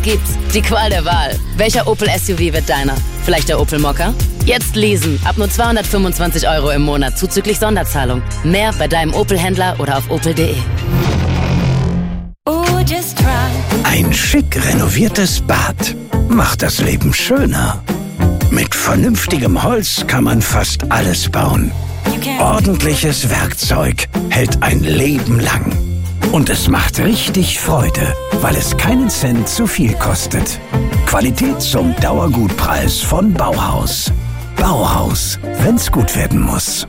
Gibt's. Die Qual der Wahl. Welcher Opel SUV wird deiner? Vielleicht der Opel Mokka? Jetzt leasen. Ab nur 225 € im Monat zuzüglich Sonderzahlung. Mehr bei deinem Opel-Händler oder auf opel.de. Ein schick renoviertes Bad macht das Leben schöner. Mit vernünftigem Holz kann man fast alles bauen. Ordentliches Werkzeug hält ein Leben lang. Und es macht richtig Freude, weil es keinen Cent zu viel kostet. Qualität zum Dauergutpreis von Bauhaus. Bauhaus, wenn's gut werden muss.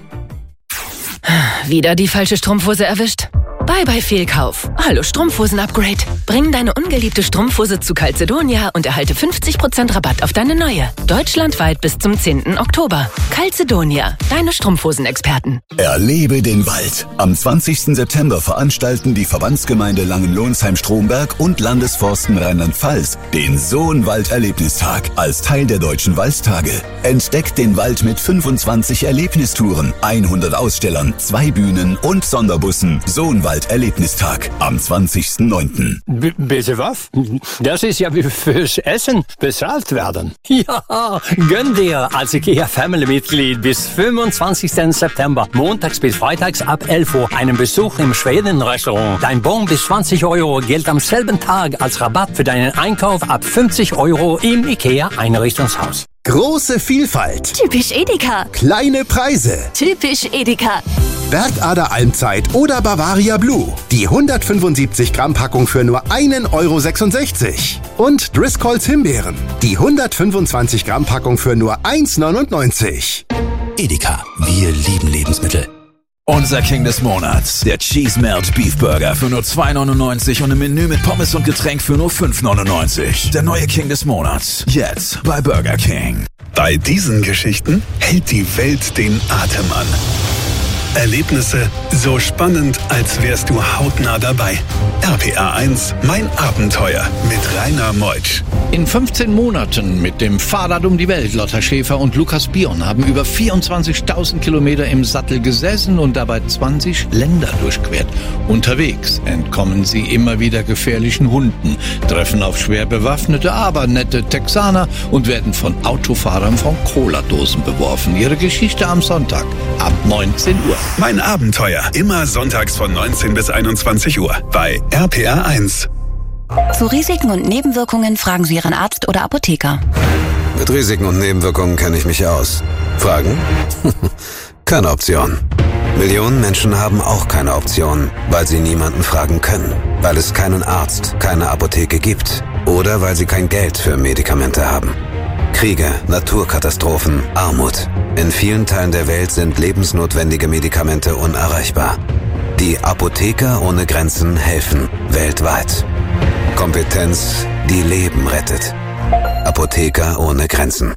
Wieder die falsche Strumpfhose erwischt? Bye Fehlkauf. Hallo Strumpfhosen-Upgrade. Bring deine ungeliebte Strumpfhose zu Calzedonia und erhalte 50% Rabatt auf deine neue. Deutschlandweit bis zum 10. Oktober. Calzedonia, deine Strumpfhosen-Experten. Erlebe den Wald. Am 20. September veranstalten die Verbandsgemeinde Langenlohnsheim-Stromberg und Landesforsten Rheinland-Pfalz den Sohnwald-Erlebnistag als Teil der Deutschen Waldtage. Entdeckt den Wald mit 25 Erlebnistouren, 100 Ausstellern, 2 Bühnen und Sonderbussen. Sohnwald-Erlebnistag am 20.09. Bitte was? Das ist ja wie fürs Essen bezahlt werden. Ja, gönn dir als IKEA-Family-Mitglied bis 25. September, montags bis freitags ab 11 Uhr, einen Besuch im Schweden-Restaurant. Dein Bon bis 20 € gilt am selben Tag als Rabatt für deinen Einkauf ab 50 € im IKEA-Einrichtungshaus. Große Vielfalt. Typisch Edeka. Kleine Preise. Typisch Edeka. Bergader Almzeit oder Bavaria Blue. Die 175 Gramm Packung für nur 1,66 €. Und Driscolls Himbeeren. Die 125 Gramm Packung für nur 1,99 €. Edeka, wir lieben Lebensmittel. Unser King des Monats, der Cheese Melt Beef Burger für nur 2,99 € und im Menü mit Pommes und Getränk für nur 5,99 €. Der neue King des Monats, jetzt bei Burger King. Bei diesen Geschichten hält die Welt den Atem an. Erlebnisse so spannend, als wärst du hautnah dabei. RPA 1, mein Abenteuer mit Rainer Meutsch. In 15 Monaten mit dem Fahrrad um die Welt. Lotta Schäfer und Lukas Bion haben über 24.000 Kilometer im Sattel gesessen und dabei 20 Länder durchquert. Unterwegs entkommen sie immer wieder gefährlichen Hunden, treffen auf schwer bewaffnete, aber nette Texaner und werden von Autofahrern von Cola-Dosen beworfen. Ihre Geschichte am Sonntag ab 19 Uhr. Mein Abenteuer, immer sonntags von 19 bis 21 Uhr bei RPA 1. Zu Risiken und Nebenwirkungen fragen Sie Ihren Arzt oder Apotheker. Mit Risiken und Nebenwirkungen kenne ich mich aus. Fragen? Keine Option. Millionen Menschen haben auch keine Option, weil sie niemanden fragen können, weil es keinen Arzt, keine Apotheke gibt oder weil sie kein Geld für Medikamente haben. Kriege, Naturkatastrophen, Armut. In vielen Teilen der Welt sind lebensnotwendige Medikamente unerreichbar. Die Apotheker ohne Grenzen helfen weltweit. Kompetenz, die Leben rettet. Apotheker ohne Grenzen.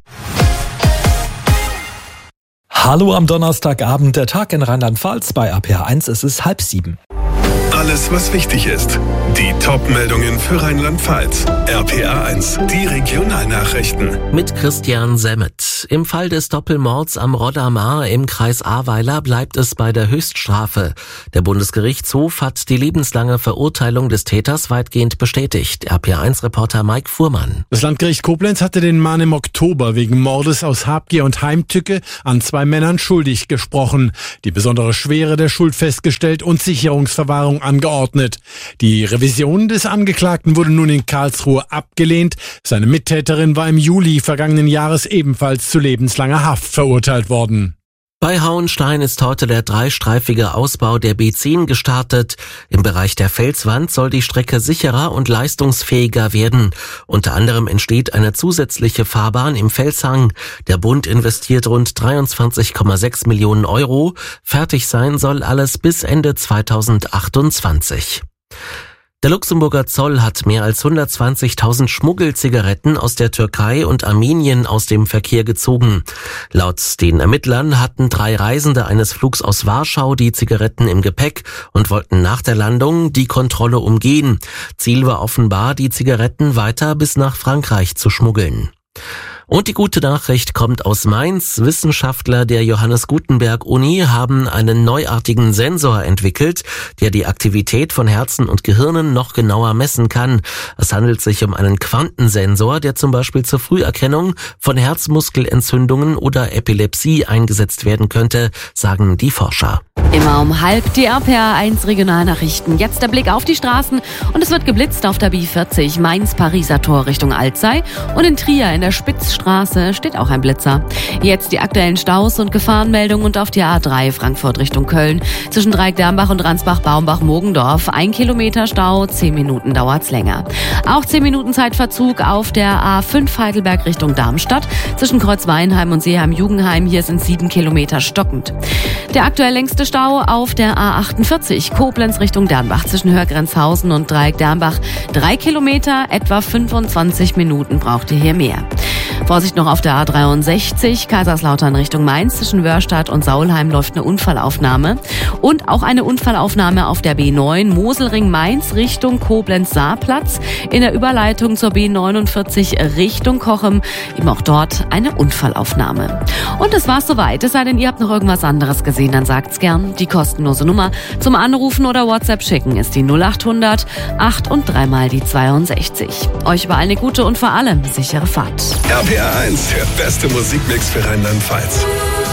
Hallo am Donnerstagabend, der Tag in Rheinland-Pfalz bei RPA 1. Es ist 6:30. Alles, was wichtig ist. Die Top-Meldungen für Rheinland-Pfalz. RPA 1, die Regionalnachrichten. Mit Christian Semmet. Im Fall des Doppelmords am Rodder-Mar im Kreis Ahrweiler bleibt es bei der Höchststrafe. Der Bundesgerichtshof hat die lebenslange Verurteilung des Täters weitgehend bestätigt. RPA 1-Reporter Mike Fuhrmann. Das Landgericht Koblenz hatte den Mann im Oktober wegen Mordes aus Habgier und Heimtücke an 2 Männern schuldig gesprochen. Die besondere Schwere der Schuld festgestellt und Sicherungsverwahrung angeordnet. Die Revision des Angeklagten wurde nun in Karlsruhe abgelehnt. Seine Mittäterin war im Juli vergangenen Jahres ebenfalls zu lebenslanger Haft verurteilt worden. Bei Hauenstein ist heute der 3-streifige Ausbau der B10 gestartet. Im Bereich der Felswand soll die Strecke sicherer und leistungsfähiger werden. Unter anderem entsteht eine zusätzliche Fahrbahn im Felshang. Der Bund investiert rund 23,6 Millionen €. Fertig sein soll alles bis Ende 2028. Der Luxemburger Zoll hat mehr als 120.000 Schmuggelzigaretten aus der Türkei und Armenien aus dem Verkehr gezogen. Laut den Ermittlern hatten 3 Reisende eines Flugs aus Warschau die Zigaretten im Gepäck und wollten nach der Landung die Kontrolle umgehen. Ziel war offenbar, die Zigaretten weiter bis nach Frankreich zu schmuggeln. Und die gute Nachricht kommt aus Mainz. Wissenschaftler der Johannes Gutenberg Uni haben einen neuartigen Sensor entwickelt, der die Aktivität von Herzen und Gehirnen noch genauer messen kann. Es handelt sich um einen Quantensensor, der zum Beispiel zur Früherkennung von Herzmuskelentzündungen oder Epilepsie eingesetzt werden könnte, sagen die Forscher. Immer um 12:30 die RPA1 Regionalnachrichten. Jetzt der Blick auf die Straßen und es wird geblitzt auf der B40 Mainz-Pariser Tor Richtung Alzey und in Trier in der Spitzstraße steht auch ein Blitzer. Jetzt die aktuellen Staus und Gefahrenmeldungen und auf die A3 Frankfurt Richtung Köln. Zwischen Dreieck-Dermbach und Ransbach-Baumbach-Mogendorf 1 Kilometer Stau, 10 Minuten dauert's länger. Auch 10 Minuten Zeitverzug auf der A5 Heidelberg Richtung Darmstadt. Zwischen Kreuzweinheim und Seeheim-Jugendheim, hier sind 7 Kilometer stockend. Der aktuell längste Stau auf der A48 Koblenz Richtung Dernbach zwischen Hörgrenzhausen und Dreieck-Dermbach. 3 Kilometer, etwa 25 Minuten braucht ihr hier mehr. Vorsicht noch auf der A63 Kaiserslautern Richtung Mainz zwischen Wörstadt und Saulheim läuft eine Unfallaufnahme. Und auch eine Unfallaufnahme auf der B9 Moselring Mainz Richtung Koblenz-Saarplatz. In der Überleitung zur B49 Richtung Cochem eben auch dort eine Unfallaufnahme. Und das war's soweit. Es sei denn, ihr habt noch irgendwas anderes gesehen, dann sagt's gern. Die kostenlose Nummer zum Anrufen oder WhatsApp schicken ist die 0800 8 und 3 mal die 62. Euch überall eine gute und vor allem sichere Fahrt. RPA1, der beste Musikmix für Rheinland-Pfalz.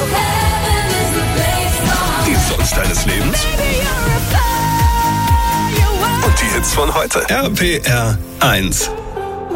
Die Songs deines Lebens und die Hits von heute. RPA1.